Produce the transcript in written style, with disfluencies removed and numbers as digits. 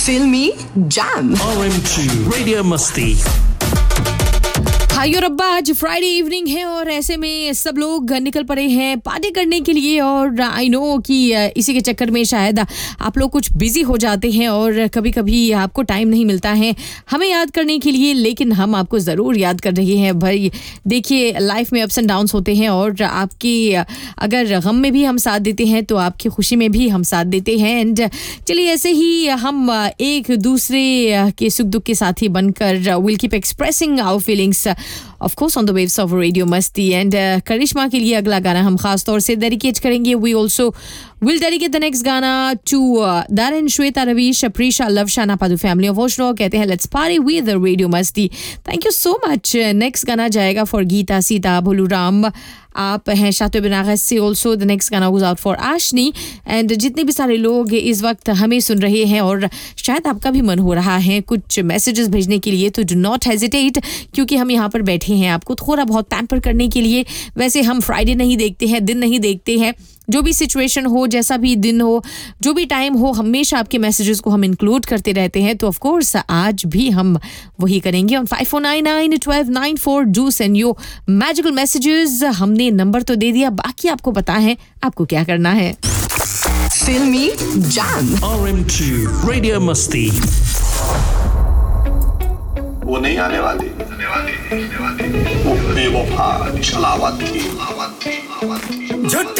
Filmy Jam. RM2 Radio Masti. हाय और अब्बा, आज फ्राइडे इवनिंग है और ऐसे में सब लोग निकल पड़े हैं पार्टी करने के लिए। और आई नो कि इसी के चक्कर में शायद आप लोग कुछ बिजी हो जाते हैं और कभी कभी आपको टाइम नहीं मिलता है हमें याद करने के लिए, लेकिन हम आपको ज़रूर याद कर रहे हैं भाई। देखिए, लाइफ में अप्स एंड डाउन्स होते हैं और आपकी अगर गम में भी हम साथ देते हैं तो आपकी खुशी में भी हम साथ देते हैं। एंड चलिए, ऐसे ही हम एक दूसरे के सुख दुख के साथी बनकर will keep expressing our feelings of course on the waves of Radio Masti. And करिश्मा के लिए अगला गाना हम खास तौर से डेडिकेट करेंगे. We also will dedicate the next गाना to Darren, Shweta, Ravish, Prisha, Love, Shana, Padu family of Osho. कहते हैं let's party with the Radio Masti. Thank you so much. Next गाना जाएगा for गीता, सीता, भोलू राम. आप हैं शातो बनागस से. ऑल्सो द नेक्स्ट गाना goes out for Ashni. And जितने भी सारे लोग इस वक्त हमें सुन रहे हैं और शायद आपका भी मन हो रहा है कुछ मैसेजेस भेजने के लिए, तो डू नॉट हेजिटेट, क्योंकि हम यहाँ पर बैठे हैं आपको थोड़ा बहुत पैम्पर करने के लिए. वैसे हम फ्राइडे नहीं देखते हैं, दिन नहीं देखते हैं. जो भी सिचुएशन हो, जैसा भी दिन हो, जो भी टाइम हो, हमेशा आपके मैसेजेस को हम इंक्लूड करते रहते हैं. तो ऑफ कोर्स आज भी हम वही करेंगे. On 54991294 do send your magical messages. हमने नंबर तो दे दिया, बाकी आपको पता है आपको क्या करना है. Filmy Jam. RM2 Radio Masti. वो नहीं आने वाली, वो बेवफा छलावत थी.